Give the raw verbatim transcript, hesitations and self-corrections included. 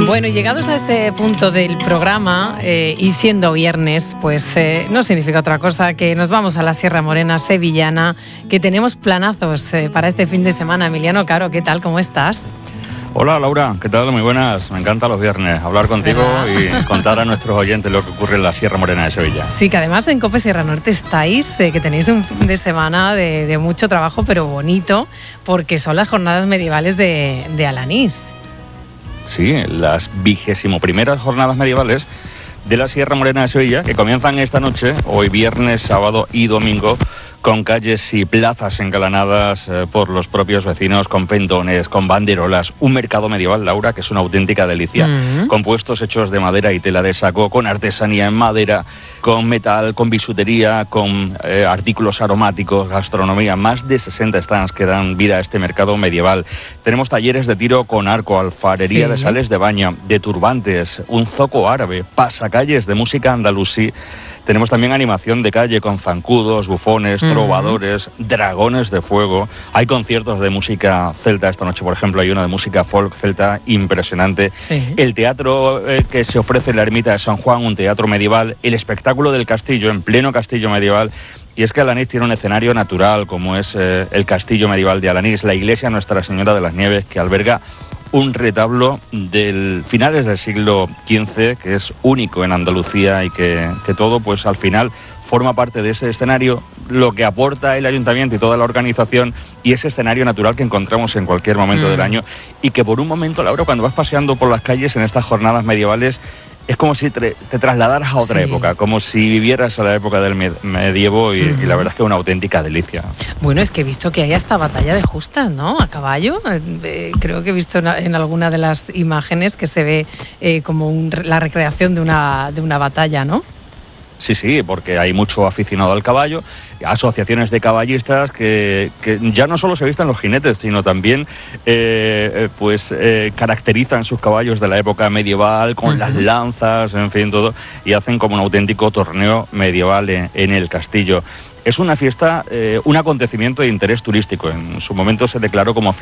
Bueno, llegados a este punto del programa eh, y siendo viernes, pues eh, no significa otra cosa que nos vamos a la Sierra Morena sevillana, que tenemos planazos eh, para este fin de semana. Emiliano Caro, ¿qué tal? ¿Cómo estás? Hola Laura, ¿qué tal? Muy buenas. Me encanta los viernes hablar contigo y contar a nuestros oyentes lo que ocurre en la Sierra Morena de Sevilla. Sí, que además en COPE Sierra Norte estáis, eh, que tenéis un fin de semana de, de mucho trabajo, pero bonito, porque son las jornadas medievales de, de Alanís. Sí, las vigésimo primeras jornadas medievales de la Sierra Morena de Sevilla, que comienzan esta noche, hoy viernes, sábado y domingo, con calles y plazas engalanadas eh, por los propios vecinos, con pendones, con banderolas, un mercado medieval, Laura, que es una auténtica delicia, mm. con puestos hechos de madera y tela de saco, con artesanía en madera, con metal, con bisutería, con eh, artículos aromáticos, gastronomía, más de sesenta stands que dan vida a este mercado medieval. Tenemos talleres de tiro con arco, alfarería sí. de sales de baño, de turbantes, un zoco árabe, pasacalles de música andalusí. Tenemos también animación de calle con zancudos, bufones, trovadores, uh-huh. dragones de fuego. Hay conciertos de música celta. Esta noche, por ejemplo, hay uno de música folk celta impresionante. Sí. El teatro eh, que se ofrece en la ermita de San Juan, un teatro medieval. El espectáculo del castillo, en pleno castillo medieval. Y es que Alanís tiene un escenario natural, como es eh, el castillo medieval de Alanís, la iglesia Nuestra Señora de las Nieves, que alberga un retablo del finales del siglo quince, que es único en Andalucía y que, que todo, pues al final, forma parte de ese escenario, lo que aporta el ayuntamiento y toda la organización y ese escenario natural que encontramos en cualquier momento mm. del año y que por un momento, Laura, cuando vas paseando por las calles en estas jornadas medievales, es como si te, te trasladaras a otra sí. época, como si vivieras a la época del medievo y, uh-huh. y la verdad es que es una auténtica delicia. Bueno, es que he visto que hay hasta batalla de justas, ¿no? A caballo. Eh, creo que he visto en, en alguna de las imágenes que se ve eh, como un, la recreación de una, de una batalla, ¿no? Sí, sí, porque hay mucho aficionado al caballo, asociaciones de caballistas que, que ya no solo se visten los jinetes, sino también eh, pues eh, caracterizan sus caballos de la época medieval con uh-huh. las lanzas, en fin, todo, y hacen como un auténtico torneo medieval en, en el castillo. Es una fiesta, eh, un acontecimiento de interés turístico. En su momento se declaró como